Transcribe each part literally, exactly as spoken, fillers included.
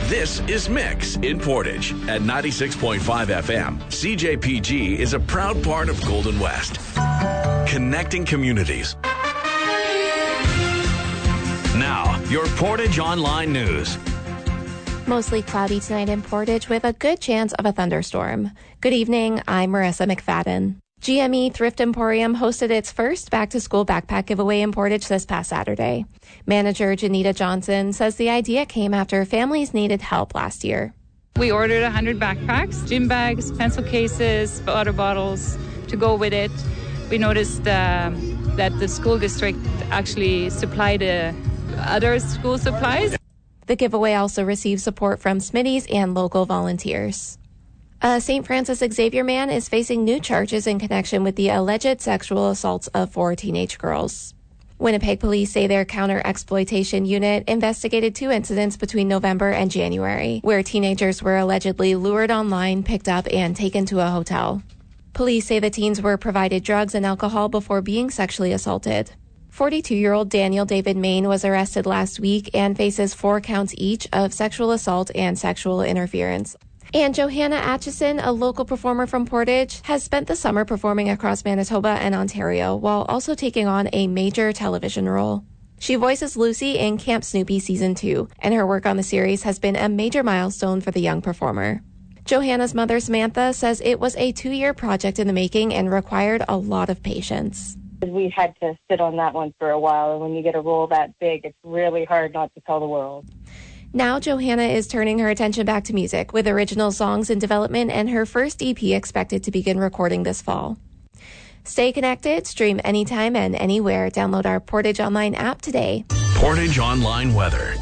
This is Mix in Portage at ninety-six point five F M. C J P G is a proud part of Golden West, connecting communities. Now, your Portage Online News. Mostly cloudy tonight in Portage with a good chance of a thunderstorm. Good evening, I'm Marissa McFadden. G M E Thrift Emporium hosted its first back-to-school backpack giveaway in Portage this past Saturday. Manager Janita Johnson says the idea came after families needed help last year. We ordered one hundred backpacks, gym bags, pencil cases, water bottles to go with it. We noticed uh, that the school district actually supplied uh, other school supplies. The giveaway also received support from Smitty's and local volunteers. A Saint Francis Xavier man is facing new charges in connection with the alleged sexual assaults of four teenage girls. Winnipeg police say their counter-exploitation unit investigated two incidents between November and January, where teenagers were allegedly lured online, picked up, and taken to a hotel. Police say the teens were provided drugs and alcohol before being sexually assaulted. forty-two-year-old Daniel David Main was arrested last week and faces four counts each of sexual assault and sexual interference. And Johanna Atchison, a local performer from Portage, has spent the summer performing across Manitoba and Ontario while also taking on a major television role. She voices Lucy in Camp Snoopy Season two, and her work on the series has been a major milestone for the young performer. Johanna's mother, Samantha, says it was a two-year project in the making and required a lot of patience. We had to sit on that one for a while, and when you get a role that big, it's really hard not to tell the world. Now Johanna is turning her attention back to music, with original songs in development and her first E P expected to begin recording this fall. Stay connected, stream anytime and anywhere. Download our Portage Online app today. Portage Online weather.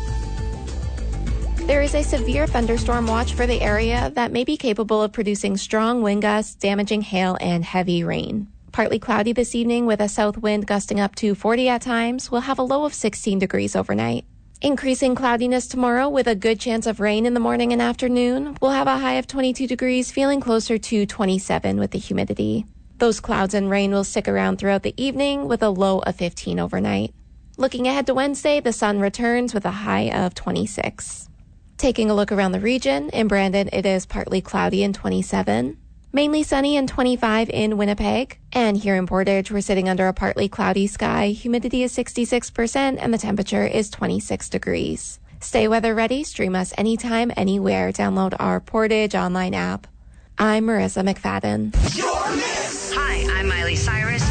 There is a severe thunderstorm watch for the area that may be capable of producing strong wind gusts, damaging hail, and heavy rain. Partly cloudy this evening with a south wind gusting up to forty at times. We'll have a low of sixteen degrees overnight. Increasing cloudiness tomorrow with a good chance of rain in the morning and afternoon. We'll have a high of twenty-two degrees, feeling closer to twenty-seven with the humidity. Those clouds and rain will stick around throughout the evening with a low of fifteen overnight. Looking ahead to Wednesday, the sun returns with a high of twenty-six. Taking a look around the region, in Brandon it is partly cloudy and twenty-seven. Mainly sunny and twenty-five in Winnipeg. And here in Portage, we're sitting under a partly cloudy sky. Humidity is sixty-six percent and the temperature is twenty-six degrees. Stay weather ready. Stream us anytime, anywhere. Download our Portage Online app. I'm Marissa McFadden. Hi, I'm Miley Cyrus.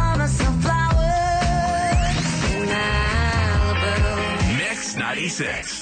Mix ninety-six.